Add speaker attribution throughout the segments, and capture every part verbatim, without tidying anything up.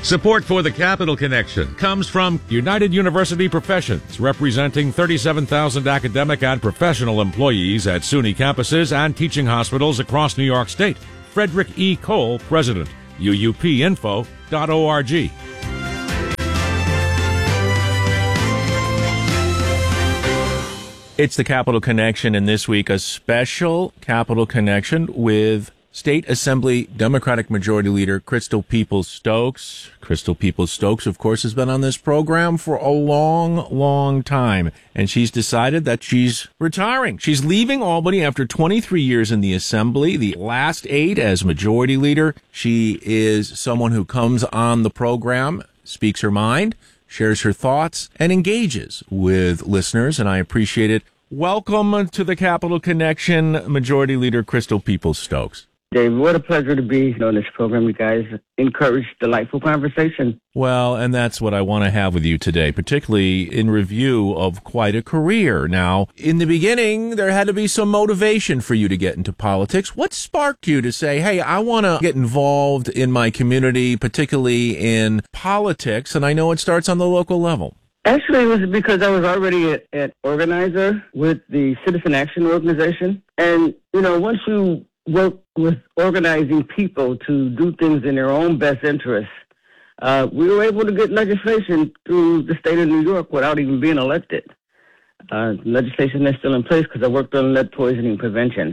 Speaker 1: Support for the Capital Connection comes from United University Professions, representing thirty-seven thousand academic and professional employees at SUNY campuses and teaching hospitals across New York State. Frederick E. Cole, President, U U P info dot org.
Speaker 2: It's the Capital Connection, and this week a special Capital Connection with State Assembly Democratic Majority Leader Crystal Peoples-Stokes. Crystal Peoples-Stokes, of course, has been on this program for a long, long time, and she's decided that she's retiring. She's leaving Albany after twenty-three years in the Assembly, the last eight as Majority Leader. She is someone who comes on the program, speaks her mind, shares her thoughts, and engages with listeners, and I appreciate it. Welcome to the Capital Connection, Majority Leader Crystal Peoples-Stokes.
Speaker 3: Dave, what a pleasure to be on this program. You guys encourage delightful conversation.
Speaker 2: Well, and that's what I want to have with you today, particularly in review of quite a career. Now, in the beginning, there had to be some motivation for you to get into politics. What sparked you to say, hey, I want to get involved in my community, particularly in politics, and I know it starts on the local level?
Speaker 3: Actually, it was because I was already an organizer with the Citizen Action Organization. And, you know, once you work with organizing people to do things in their own best interests, uh, we were able to get legislation through the state of New York without even being elected. Uh, legislation that's still in place because I worked on lead poisoning prevention.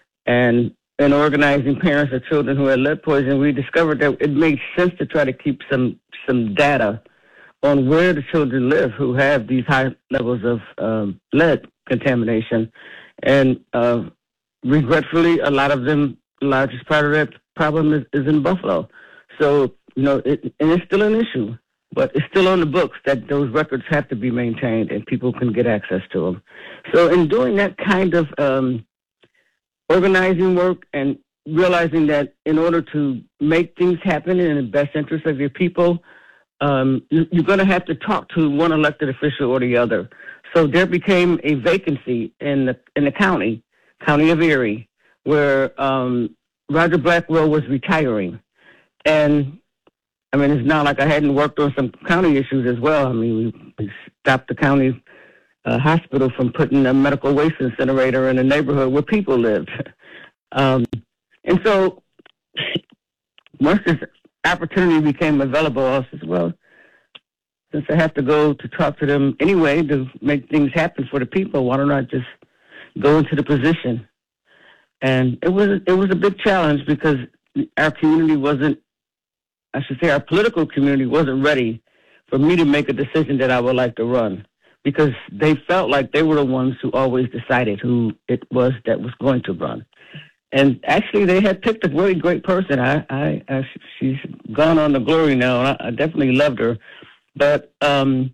Speaker 3: And in organizing parents of children who had lead poisoning, we discovered that it made sense to try to keep some, some data on where the children live who have these high levels of um, lead contamination. And uh, regretfully, a lot of them, the largest part of that problem is, is in Buffalo. So, you know, it, and it's still an issue, but it's still on the books that those records have to be maintained and people can get access to them. So in doing that kind of um, organizing work and realizing that in order to make things happen in the best interest of your people, um, you, you're going to have to talk to one elected official or the other. So there became a vacancy in the in the county, County of Erie, where um, Roger Blackwell was retiring. And, I mean, it's not like I hadn't worked on some county issues as well. I mean, we, we stopped the county uh, hospital from putting a medical waste incinerator in a neighborhood where people lived. Um, and so once this opportunity became available, I said, well, since I have to go to talk to them anyway to make things happen for the people, why don't I just go into the position? And it was it was a big challenge because our community wasn't, I should say our political community wasn't ready for me to make a decision that I would like to run, because they felt like they were the ones who always decided who it was that was going to run. And actually, they had picked a really great person. I, I, I she's gone on to glory now. I, I definitely loved her, but um,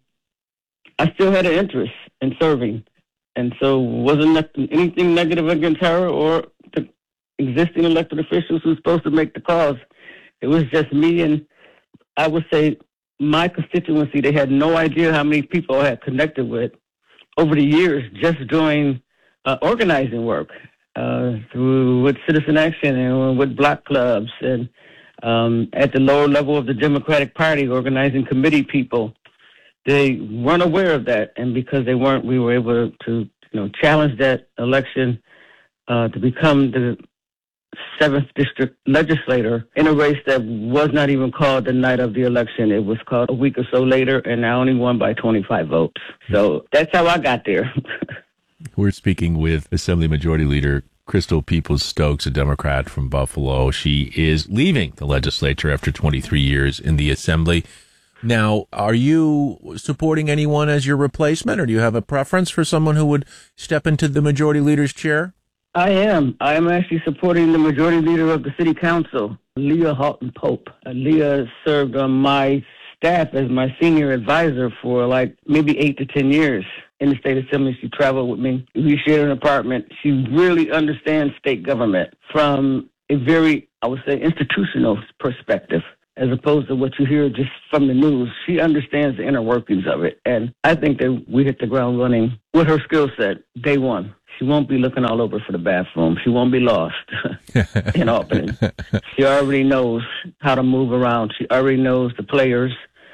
Speaker 3: I still had an interest in serving, and so wasn't anything negative against her or the existing elected officials who were supposed to make the calls. It was just me and, I would say, my constituency. They had no idea how many people I had connected with over the years just doing uh, organizing work. Uh, through with Citizen Action and with block clubs and um, at the lower level of the Democratic Party, organizing committee people. They weren't aware of that, and because they weren't, we were able to, you know, challenge that election uh, to become the seventh district legislator in a race that was not even called the night of the election. It was called a week or so later, and I only won by twenty-five votes. So that's how I got there.
Speaker 2: We're speaking with Assembly Majority Leader Crystal Peoples-Stokes, a Democrat from Buffalo. She is leaving the legislature after twenty-three years in the Assembly. Now, are you supporting anyone as your replacement, or do you have a preference for someone who would step into the Majority Leader's chair?
Speaker 3: I am. I am actually supporting the Majority Leader of the City Council, Leah Halton Pope. Uh, Leah served on my staff as my senior advisor for like maybe eight to ten years. In the state assembly, she traveled with me. We shared an apartment. She really understands state government from a very, I would say, institutional perspective. as opposed to what you hear just from the news. She understands the inner workings of it. And I think that we hit the ground running with her skill set day one. She won't be looking all over for the bathroom. She won't be lost in Albany. She already knows how to move around. She already knows the players.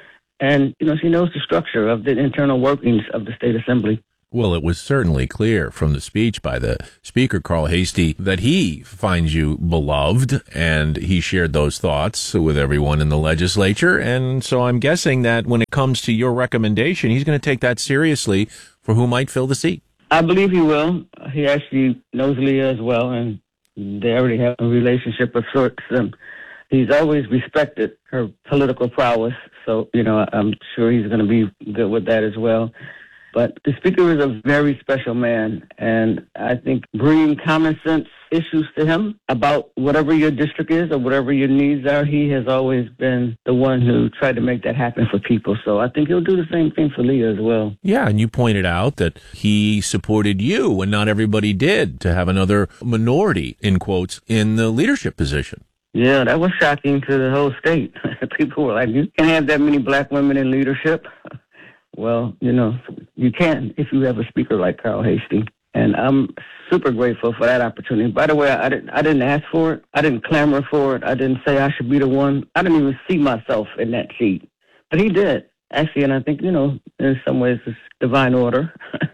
Speaker 3: And, you know, she knows the structure of the internal workings of the state assembly.
Speaker 2: Well, it was certainly clear from the speech by the Speaker, Carl Heastie, that he finds you beloved, and he shared those thoughts with everyone in the legislature. And so I'm guessing that when it comes to your recommendation, he's going to take that seriously for who might fill the seat.
Speaker 3: I believe he will. He actually knows Leah as well, and they already have a relationship of sorts. And he's always respected her political prowess, so, you know, I'm sure he's going to be good with that as well. But the Speaker is a very special man, and I think bringing common sense issues to him about whatever your district is or whatever your needs are, he has always been the one who tried to make that happen for people. So I think he'll do the same thing for Leah as well.
Speaker 2: Yeah, and you pointed out that he supported you, and not everybody did, to have another minority, in quotes, in the leadership position.
Speaker 3: Yeah, that was shocking to the whole state. People were like, you can't have that many black women in leadership. Well, you know, you can if you have a speaker like Carl Heastie. And I'm super grateful for that opportunity. By the way, I didn't, I didn't ask for it. I didn't clamor for it. I didn't say I should be the one. I didn't even see myself in that seat. But he did, actually. And I think, you know, in some ways it's divine order.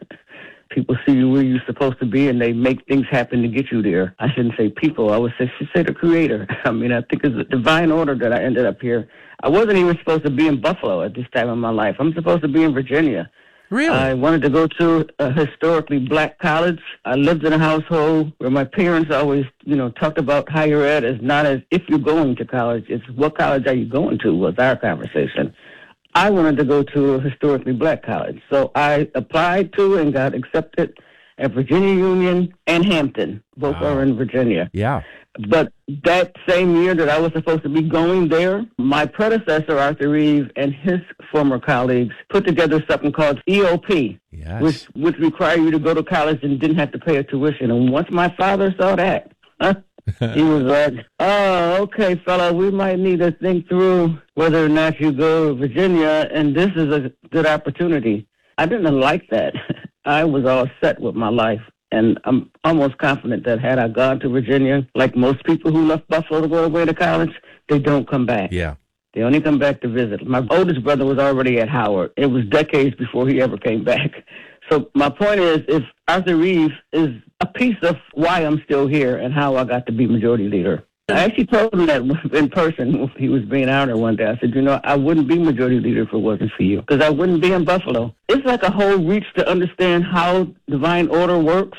Speaker 3: People see you where you're supposed to be, and they make things happen to get you there. I shouldn't say people. I would say, should say the Creator. I mean, I think it's a divine order that I ended up here. I wasn't even supposed to be in Buffalo at this time of my life. I'm supposed to be in Virginia.
Speaker 2: Really?
Speaker 3: I wanted to go to a historically black college. I lived in a household where my parents always, you know, talked about higher ed as not as if you're going to college. It's what college are you going to was our conversation. I wanted to go to a historically black college. So I applied to and got accepted at Virginia Union and Hampton. Both
Speaker 2: wow.
Speaker 3: are in Virginia.
Speaker 2: Yeah.
Speaker 3: But that same year that I was supposed to be going there, my predecessor, Arthur Reeve, and his former colleagues put together something called E O P,
Speaker 2: yes.
Speaker 3: which which required you to go to college and didn't have to pay a tuition. And once my father saw that, huh, he was like, oh, okay, fella, we might need to think through whether or not you go to Virginia, and this is a good opportunity. I didn't like that. I was all set with my life. And I'm almost confident that had I gone to Virginia, like most people who left Buffalo to go away to college, they don't come back.
Speaker 2: Yeah.
Speaker 3: They only come back to visit. My oldest brother was already at Howard. It was decades before he ever came back. So my point is, if Arthur Reeve is a piece of why I'm still here and how I got to be majority leader. I actually told him that in person. He was being honored one day. I said, you know, I wouldn't be majority leader if it wasn't for you, because I wouldn't be in Buffalo. It's like a whole reach to understand how divine order works.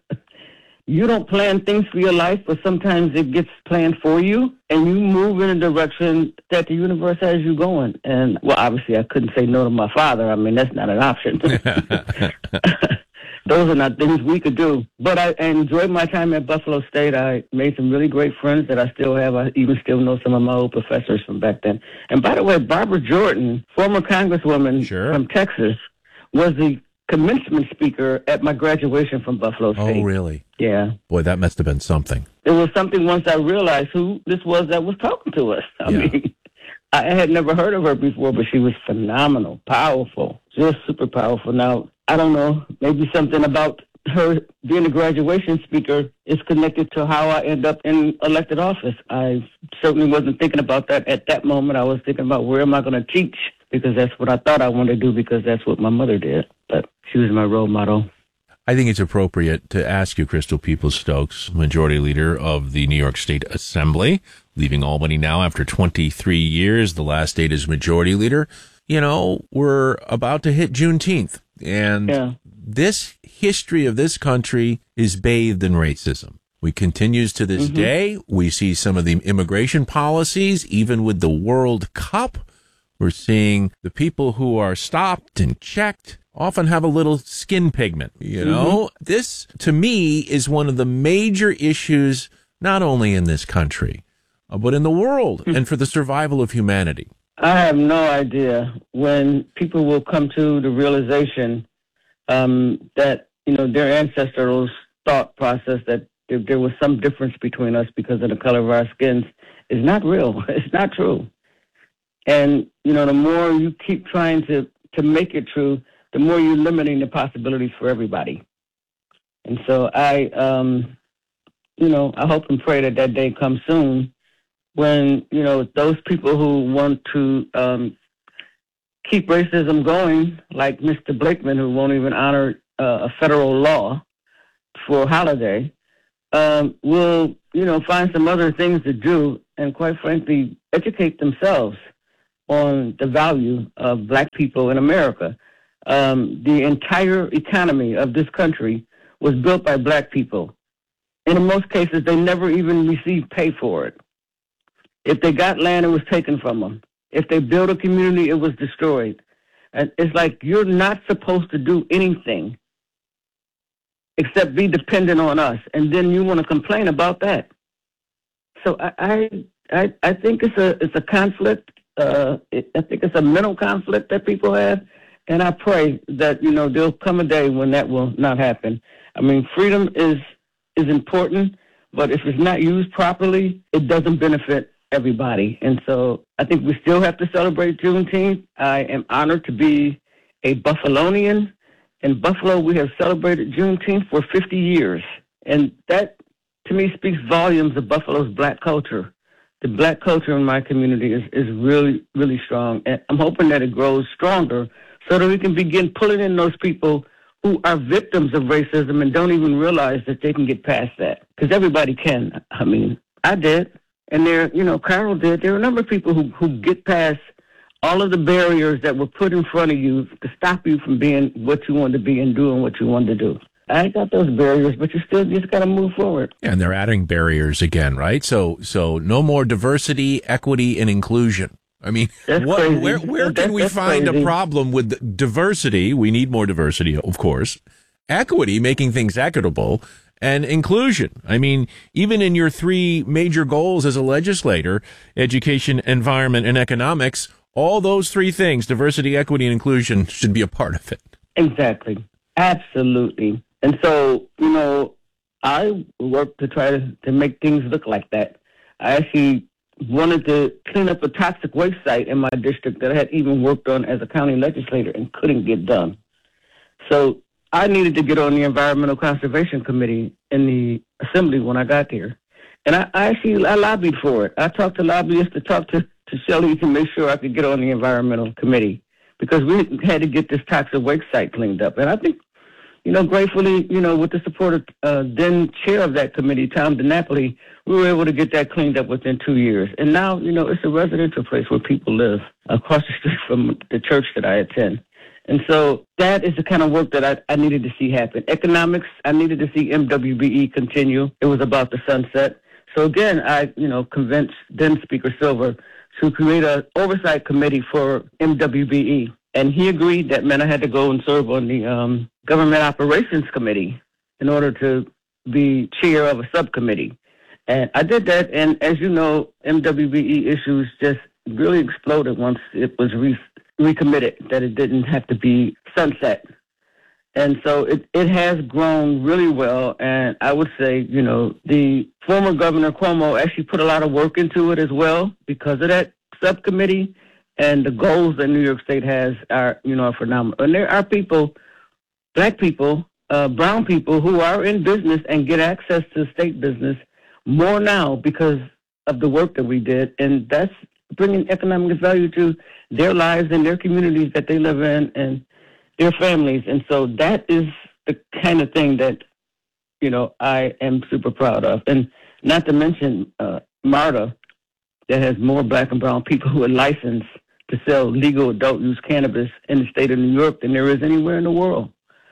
Speaker 3: You don't plan things for your life, but sometimes it gets planned for you, and you move in a direction that the universe has you going. And, well, obviously I couldn't say no to my father. I mean, that's not an option. Those are not things we could do. But I enjoyed my time at Buffalo State. I made some really great friends that I still have. I even still know some of my old professors from back then. And by the way, Barbara Jordan, former Congresswoman
Speaker 2: sure.
Speaker 3: from Texas, was the commencement speaker at my graduation from Buffalo State.
Speaker 2: Oh, really?
Speaker 3: Yeah.
Speaker 2: Boy, that must have been something.
Speaker 3: It was something once I realized who this was that was talking to us. I
Speaker 2: yeah.
Speaker 3: mean, I had never heard of her before, but she was phenomenal, powerful, just super powerful. Now, I don't know, maybe something about her being a graduation speaker is connected to how I end up in elected office. I certainly wasn't thinking about that at that moment. I was thinking about where am I going to teach, because that's what I thought I wanted to do, because that's what my mother did. But she was my role model.
Speaker 2: I think it's appropriate to ask you, Crystal Peoples-Stokes, Majority Leader of the New York State Assembly, leaving Albany now after twenty-three years. The last date as Majority Leader. You know, we're about to hit Juneteenth, and yeah. this history of this country is bathed in racism. We continues to this mm-hmm. day. We see some of the immigration policies, even with the World Cup. We're seeing the people who are stopped and checked often have a little skin pigment. You know, mm-hmm. this to me is one of the major issues, not only in this country, uh, but in the world mm-hmm. and for the survival of humanity.
Speaker 3: I have no idea when people will come to the realization um, that, you know, their ancestors' thought process that there, there was some difference between us because of the color of our skins is not real. It's not true. And, you know, the more you keep trying to, to make it true, the more you're limiting the possibilities for everybody. And so I, um, you know, I hope and pray that that day comes soon when, you know, those people who want to um, keep racism going, like Mister Blakeman, who won't even honor uh, a federal law for a holiday, um, will, you know, find some other things to do and, quite frankly, educate themselves on the value of black people in America. Um, the entire economy of this country was built by black people. And in most cases, they never even received pay for it. If they got land, it was taken from them. If they built a community, it was destroyed. And it's like you're not supposed to do anything except be dependent on us. And then you want to complain about that. So I I, I think it's a it's a conflict. Uh, it, I think it's a mental conflict that people have. And I pray that, you know, there'll come a day when that will not happen. I mean, freedom is is important, but if it's not used properly, it doesn't benefit everybody. And so I think we still have to celebrate Juneteenth. I am honored to be a Buffalonian. In Buffalo, we have celebrated Juneteenth for fifty years. And that, to me, speaks volumes of Buffalo's black culture. The black culture in my community is, is really, really strong. And I'm hoping that it grows stronger so that we can begin pulling in those people who are victims of racism and don't even realize that they can get past that. Because everybody can. I mean, I did. And there, you know, Carol did. There are a number of people who, who get past all of the barriers that were put in front of you to stop you from being what you wanted to be and doing what you wanted to do. I got those barriers, but you still just got to move forward.
Speaker 2: Yeah, and they're adding barriers again, right? So, so no more diversity, equity, and inclusion. I mean, what, where where can
Speaker 3: that's,
Speaker 2: we
Speaker 3: that's
Speaker 2: find
Speaker 3: crazy.
Speaker 2: a problem with diversity? We need more diversity, of course. Equity, making things equitable, and inclusion. I mean, even in your three major goals as a legislator, education, environment, and economics, all those three things, diversity, equity, and inclusion, should be a part of it.
Speaker 3: Exactly. Absolutely. And so, you know, I work to try to, to make things look like that. I actually wanted to clean up a toxic waste site in my district that I had even worked on as a county legislator and couldn't get done. So I needed to get on the Environmental Conservation Committee in the Assembly when I got there. And I, I actually I lobbied for it. I talked to lobbyists to talk to, to Shelley to make sure I could get on the Environmental Committee because we had to get this toxic waste site cleaned up. And I think, you know, gratefully, you know, with the support of uh, then chair of that committee, Tom DiNapoli, we were able to get that cleaned up within two years. And now, you know, it's a residential place where people live across the street from the church that I attend. And so that is the kind of work that I, I needed to see happen. Economics, I needed to see M W B E continue. It was about the sunset. So again, I, you know, convinced then Speaker Silver to create an oversight committee for M W B E. And he agreed that meant I had to go and serve on the um, Government Operations Committee in order to be chair of a subcommittee. And I did that, and as you know, M W B E issues just really exploded once it was re- recommitted, that it didn't have to be sunset. And so it, it has grown really well, and I would say, you know, the former Governor Cuomo actually put a lot of work into it as well because of that subcommittee. And the goals that New York State has are, you know, are phenomenal. And there are people, black people, uh, brown people who are in business and get access to state business more now because of the work that we did. And that's bringing economic value to their lives and their communities that they live in and their families. And so that is the kind of thing that, you know, I am super proud of. And not to mention uh, MARTA, that has more black and brown people who are licensed to sell legal adult use cannabis in the state of New York than there is anywhere in the world.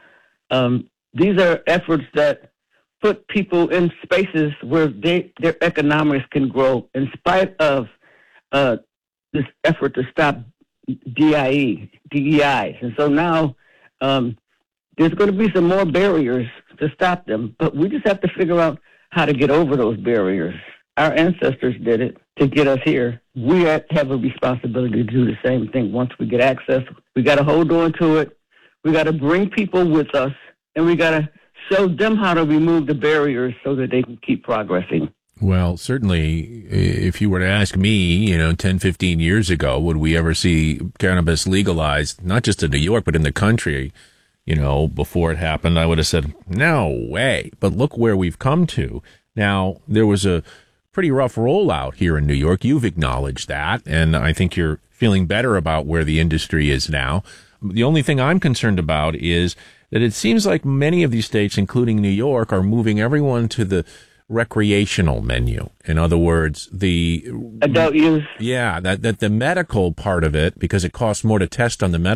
Speaker 3: Um, these are efforts that put people in spaces where they, their economics can grow in spite of uh, this effort to stop D I E, D E Is. And so now um, there's going to be some more barriers to stop them, but we just have to figure out how to get over those barriers. Our ancestors did it to get us here. We have a responsibility to do the same thing. Once we get access, we got to hold on to it. We got to bring people with us, and we got to show them how to remove the barriers so that they can keep progressing.
Speaker 2: Well, certainly, if you were to ask me, you know, ten, fifteen years ago, would we ever see cannabis legalized, not just in New York, but in the country, you know, before it happened, I would have said, no way. But look where we've come to. Now, there was a pretty rough rollout here in New York. You've acknowledged that, and I think you're feeling better about where the industry is now. The only thing I'm concerned about is that it seems like many of these states, including New York, are moving everyone to the recreational menu. In other words, the
Speaker 3: adult use.
Speaker 2: Yeah, that, that the medical part of it, because it costs more to test on the medical